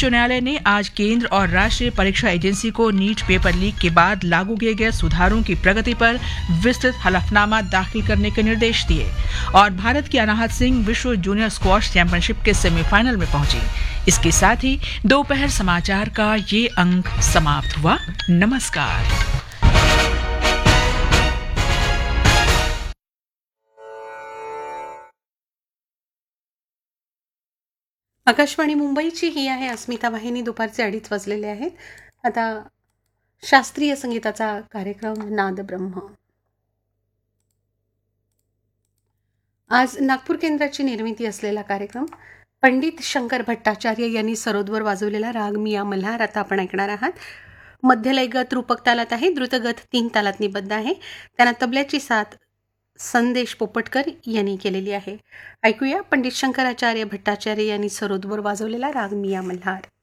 उच्च न्यायालय ने आज केंद्र और राष्ट्रीय परीक्षा एजेंसी को नीट पेपर लीक के बाद लागू किए गए सुधारों की प्रगति पर विस्तृत हलफनामा दाखिल करने के निर्देश दिए और भारत की अनाहत सिंह विश्व जूनियर स्क्वॉश चैंपियनशिप के सेमीफाइनल में पहुंची। इसके साथ ही दोपहर समाचार का ये अंक समाप्त हुआ। नमस्कार। आकाशवाणी मुंबईची ही आहे अस्मिता वाहिनी. दुपारचे 2:30 वाजलेले आहेत. आता शास्त्रीय संगीताचा कार्यक्रम नाद ब्रह्म. आज नागपूर केंद्राची निर्मिती असलेला कार्यक्रम पंडित शंकर भट्टाचार्य यांनी सरोदवर वाजवलेला राग मिया मल्हार आता आपण ऐकणार आहात. मध्यलयगत रूपक तालात आहे, द्रुतगत 3 तालात निबद्ध आहे. त्यांना तबल्याची साथ संदेश पोपटकर यांनी केलेली आहे. ऐकूया पंडित शंकराचार्य भट्टाचार्य यांनी सरोदवर वाजवलेला राग मिया मल्हार.